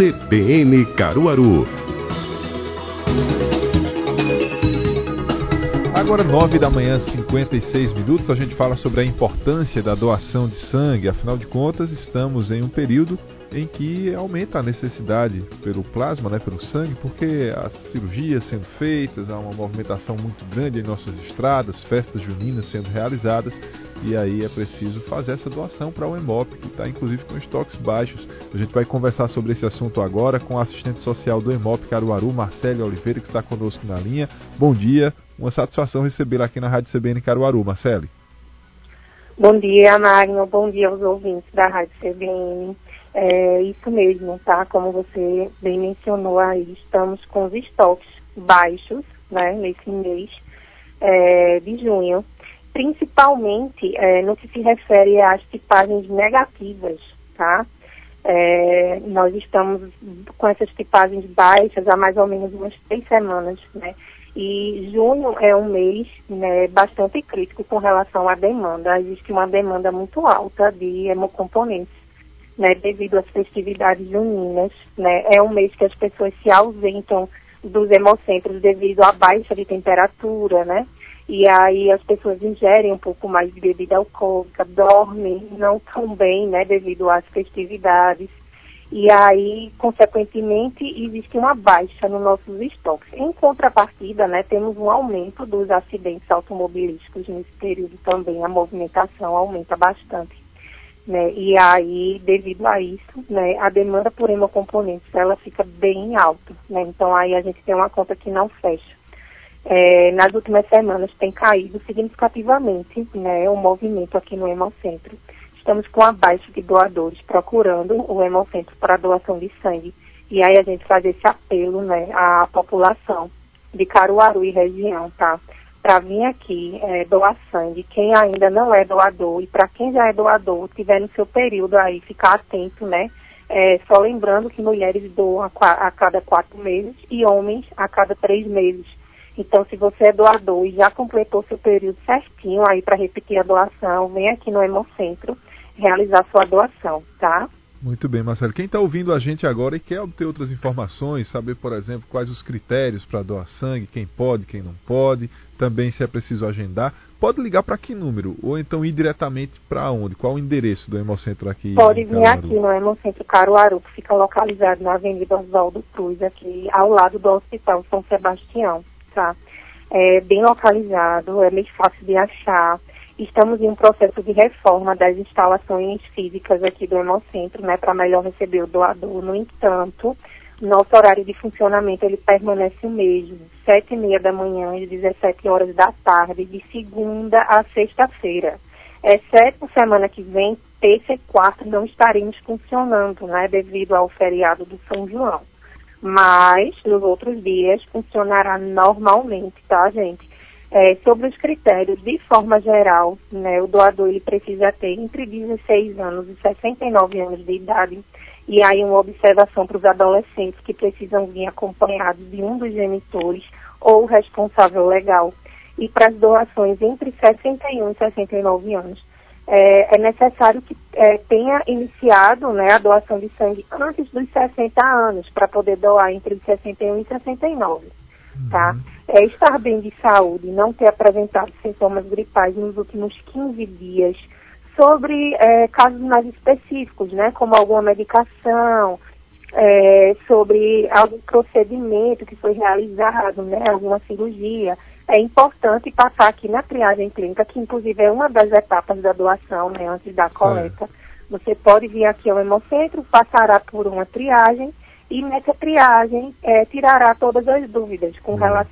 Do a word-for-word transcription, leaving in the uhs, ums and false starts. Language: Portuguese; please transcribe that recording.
C B N Caruaru. Agora nove da manhã, cinquenta e seis minutos, a gente fala sobre a importância da doação de sangue. Afinal de contas, estamos em um período em que aumenta a necessidade pelo plasma, né, pelo sangue, porque as cirurgias sendo feitas, há uma movimentação muito grande em nossas estradas, festas juninas sendo realizadas, e aí é preciso fazer essa doação para o Hemop, que está inclusive com estoques baixos. A gente vai conversar sobre esse assunto agora com a assistente social do Hemop Caruaru, Marcele Oliveira, que está conosco na linha. Bom dia, uma satisfação recebê-la aqui na Rádio C B N Caruaru. Marcele. Bom dia, Magno. Bom dia aos ouvintes da Rádio C B N. É isso mesmo, tá? Como você bem mencionou aí, estamos com os estoques baixos, né, nesse mês é, de junho, principalmente é, no que se refere às tipagens negativas, tá? É, nós estamos com essas tipagens baixas há mais ou menos umas três semanas, né? E junho é um mês, né, bastante crítico com relação à demanda. Existe uma demanda muito alta de hemocomponentes, né, devido às festividades juninas, né? É um mês que as pessoas se ausentam dos hemocentros devido à baixa de temperatura, né? E aí as pessoas ingerem um pouco mais de bebida alcoólica, dormem não tão bem, né, devido às festividades. E aí, consequentemente, existe uma baixa nos nossos estoques. Em contrapartida, né, temos um aumento dos acidentes automobilísticos nesse período também. A movimentação aumenta bastante, né? E aí, devido a isso, né, a demanda por hemocomponentes, ela fica bem alta, né? Então, aí a gente tem uma conta que não fecha. É, nas últimas semanas tem caído significativamente, né, o movimento aqui no Hemocentro. Estamos com a baixa de doadores procurando o Hemocentro para doação de sangue. E aí a gente faz esse apelo, né, à população de Caruaru e região, tá? Para vir aqui é, doar sangue. Quem ainda não é doador e para quem já é doador, tiver no seu período aí, ficar atento, né? É, só lembrando que mulheres doam a, a cada quatro meses e homens a cada três meses. Então, se você é doador e já completou seu período certinho aí para repetir a doação, vem aqui no Hemocentro realizar sua doação, tá? Muito bem, Marcelo. Quem está ouvindo a gente agora e quer obter outras informações, saber, por exemplo, quais os critérios para doar sangue, quem pode, quem não pode, também se é preciso agendar, pode ligar para que número? Ou então ir diretamente para onde? Qual o endereço do Hemocentro aqui? Pode vir aqui no Hemocentro Caruaru, que fica localizado na Avenida Oswaldo Cruz, aqui ao lado do Hospital São Sebastião. Tá? É bem localizado, é meio fácil de achar. Estamos em um processo de reforma das instalações físicas aqui do Hemocentro, né, para melhor receber o doador. No entanto, nosso horário de funcionamento ele permanece o mesmo, sete e meia da manhã e dezessete horas da tarde, de segunda a sexta-feira. Exceto semana que vem, terça e quarta, não estaremos funcionando, né, devido ao feriado do São João. Mas, nos outros dias, funcionará normalmente, tá, gente? É, sobre os critérios, de forma geral, né, o doador ele precisa ter entre dezesseis anos e sessenta e nove anos de idade. E aí uma observação para os adolescentes que precisam vir acompanhados de um dos genitores ou responsável legal. E para as doações entre sessenta e um e sessenta e nove anos, É, é necessário que é, tenha iniciado, né, a doação de sangue antes dos sessenta anos, para poder doar entre os sessenta e um e sessenta e nove, tá? Uhum. É, estar bem de saúde, não ter apresentado sintomas gripais nos últimos quinze dias, sobre é, casos mais específicos, né, como alguma medicação, é, sobre algum procedimento que foi realizado, né, alguma cirurgia. É importante passar aqui na triagem clínica, que inclusive é uma das etapas da doação, né, antes da coleta. Você pode vir aqui ao Hemocentro, passará por uma triagem e nessa triagem é, tirará todas as dúvidas com Uhum. relação